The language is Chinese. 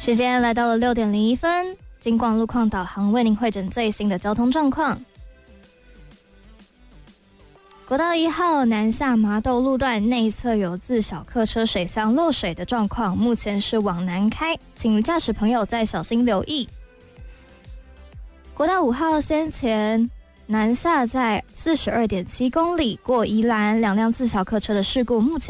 时间来到了6点01分，金广路况导航为您汇整最新的交通状况。国道1号南下麻豆路段内侧有自小客车水箱漏水的状况，目前是往南开，请驾驶朋友再小心留意。国道5号先前南下在42.7公里过宜兰，2辆自小客车的事故目前